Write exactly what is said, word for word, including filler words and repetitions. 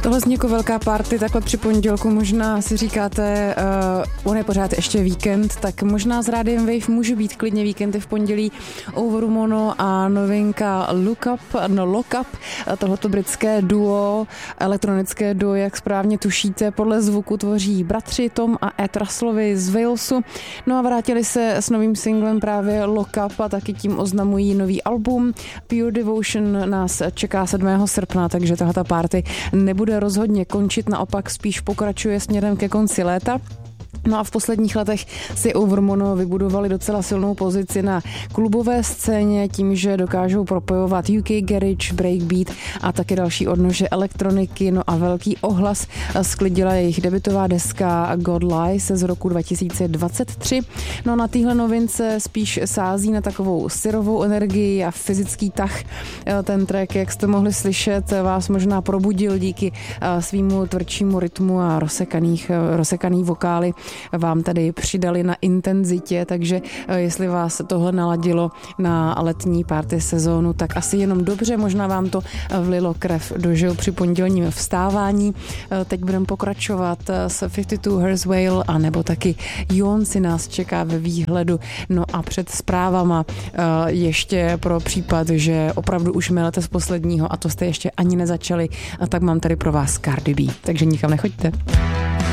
tohle zní jako velká party, takhle při pondělku možná si říkáte, uh, on je pořád ještě víkend, tak možná s Rádiem Wave může být klidně víkendy v pondělí. Over Mono a novinka Look Up, no Lock Up, tohoto britské duo, elektronické duo, jak správně tušíte, podle zvuku tvoří bratři Tom a Ed Russellovi z Walesu. No a vrátili se s novým singlem právě Lock Up a taky tím oznamují nový album. Pure Devotion nás čeká sedmého srpna, takže tato party nebude rozhodně končit, naopak spíš pokračuje směrem ke konci léta. No a v posledních letech si Over Mono vybudovali docela silnou pozici na klubové scéně tím, že dokážou propojovat U K garage, breakbeat a taky další odnože elektroniky. No a velký ohlas sklidila jejich debutová deska God Lies z roku dva tisíce dvacet tři. No na téhle novince spíš sází na takovou syrovou energii a fyzický tah. Ten track, jak jste mohli slyšet, vás možná probudil díky svýmu tvrdšímu rytmu a rozsekaných, rozsekaný vokály vám tady přidali na intenzitě, takže jestli vás tohle naladilo na letní party sezónu, tak asi jenom dobře, možná vám to vlilo krev do žil při pondělním vstávání. Teď budeme pokračovat s padesát dva Hertz Whale a nebo taky Jon si nás čeká ve výhledu. No a před zprávama ještě pro případ, že opravdu už melete z posledního a to jste ještě ani nezačali, tak mám tady pro vás Cardi B, takže nikam nechoďte.